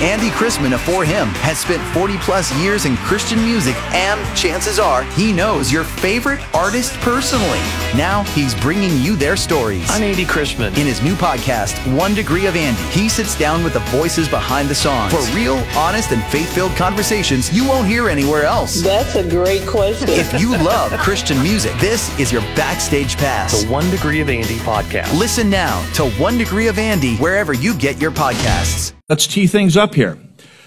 Andy Chrisman of For Him has spent 40-plus years in Christian music, and chances are he knows your favorite artist personally. Now he's bringing you their stories. I'm Andy Chrisman. In his new podcast, 1 Degree of Andy, he sits down with the voices behind the songs for real, honest, and faith-filled conversations you won't hear anywhere else. That's a great question. If you love Christian music, this is your backstage pass. The 1 Degree of Andy podcast. Listen now to 1 Degree of Andy wherever you get your podcasts. Let's tee things up here.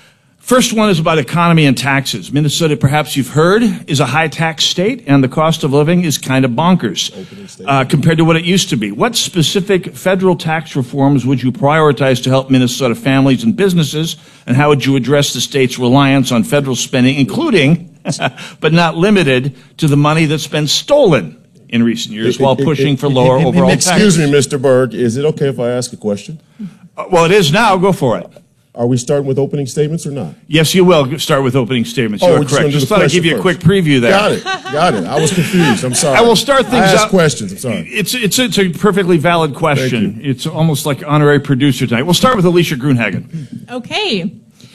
First one is about economy and taxes. Minnesota, perhaps you've heard, is a high-tax state, and the cost of living is kind of bonkers compared to what it used to be. What specific federal tax reforms would you prioritize to help Minnesota families and businesses, and how would you address the state's reliance on federal spending, including, but not limited, to the money that's been stolen in recent years while pushing for lower overall taxes? Excuse me, Mr. Berg. Is it okay if I ask a question? Well, it is now. Go for it. Are we starting with opening statements or not? Yes, you will start with opening statements. You are correct. Just thought I'd give you a quick preview there. Got it. I was confused. I'm sorry. I will start things I asked up. questions. I'm sorry. It's a perfectly valid question. It's almost like honorary producer tonight. We'll start with Alicia Grunhagen. Okay.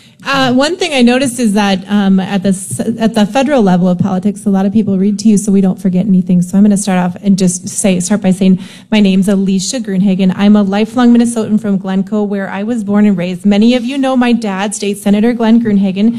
One thing I noticed is that at the federal level of politics, a lot of people read to you so we don't forget anything. So I'm going to start off and just start by saying my name's Alicia Grunhagen. I'm a lifelong Minnesotan from Glencoe, where I was born and raised. Many of you know my dad, State Senator Glenn Grunhagen.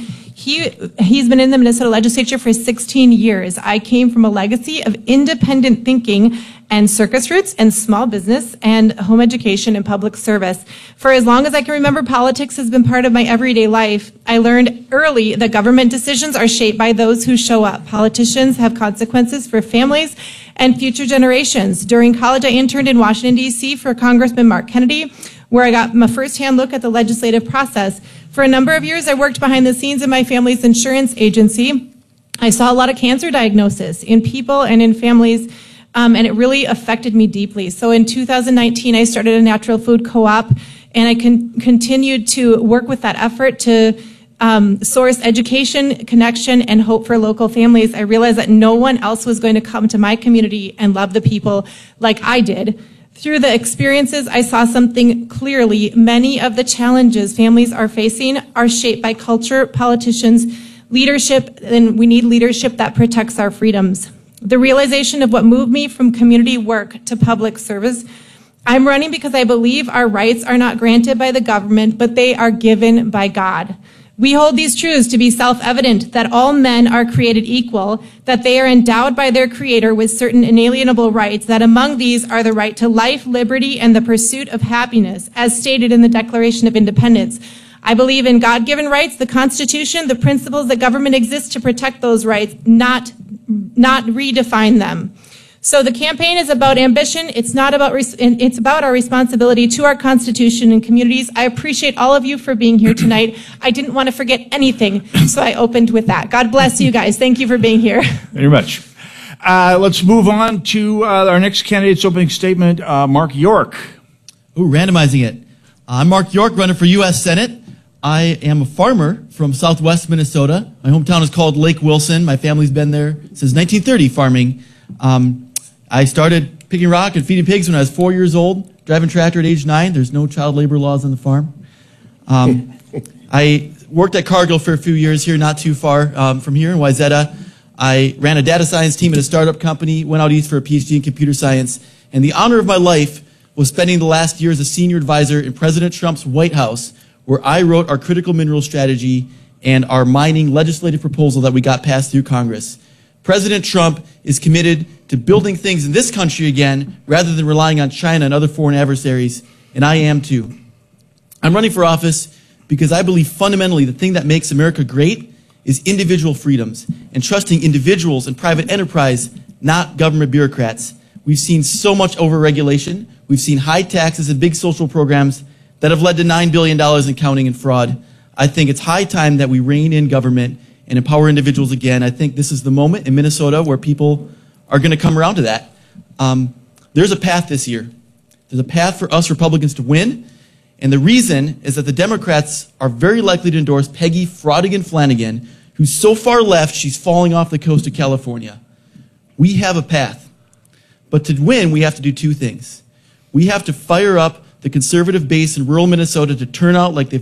He's been in the Minnesota legislature for 16 years. I came from a legacy of independent thinking and circus roots and small business and home education and public service. For as long as I can remember, politics has been part of my everyday life. I learned early that government decisions are shaped by those who show up. Politicians have consequences for families and future generations. During college, I interned in Washington, D.C. for Congressman Mark Kennedy, where I got my firsthand look at the legislative process. For a number of years, I worked behind the scenes in my family's insurance agency. I saw a lot of cancer diagnosis in people and in families, and it really affected me deeply. So in 2019, I started a natural food co-op, and I continued to work with that effort to source education, connection, and hope for local families. I realized that no one else was going to come to my community and love the people like I did. Through the experiences, I saw something clearly. Many of the challenges families are facing are shaped by culture, politicians, leadership, and we need leadership that protects our freedoms. The realization of what moved me from community work to public service. I'm running because I believe our rights are not granted by the government, but they are given by God. We hold these truths to be self-evident, that all men are created equal, that they are endowed by their Creator with certain inalienable rights, that among these are the right to life, liberty, and the pursuit of happiness, as stated in the Declaration of Independence. I believe in God-given rights, the Constitution, the principles that government exists to protect those rights, not redefine them. So the campaign is about ambition. It's about our responsibility to our Constitution and communities. I appreciate all of you for being here tonight. I didn't want to forget anything, so I opened with that. God bless you guys. Thank you for being here. Very much. Let's move on to our next candidate's opening statement, Mark York. Ooh, randomizing it. I'm Mark York, running for U.S. Senate. I am a farmer from southwest Minnesota. My hometown is called Lake Wilson. My family's been there since 1930 farming. I started picking rock and feeding pigs when I was 4 years old, driving tractor at age 9. There's no child labor laws on the farm. I worked at Cargill for a few years here, not too far from here in Wayzata. I ran a data science team at a startup company, went out east for a PhD in computer science, and the honor of my life was spending the last year as a senior advisor in President Trump's White House, where I wrote our critical mineral strategy and our mining legislative proposal that we got passed through Congress. President Trump is committed to building things in this country again rather than relying on China and other foreign adversaries, and I am too. I'm running for office because I believe fundamentally the thing that makes America great is individual freedoms and trusting individuals and private enterprise, not government bureaucrats. We've seen so much overregulation. We've seen high taxes and big social programs that have led to $9 billion in counting and fraud. I think it's high time that we rein in government and empower individuals again. I think this is the moment in Minnesota where people are going to come around to that. There's a path this year. There's a path for us Republicans to win, and the reason is that the Democrats are very likely to endorse Peggy Fraudigan Flanagan, who's so far left she's falling off the coast of California. We have a path, but to win we have to do two things. We have to fire up the conservative base in rural Minnesota to turn out like they've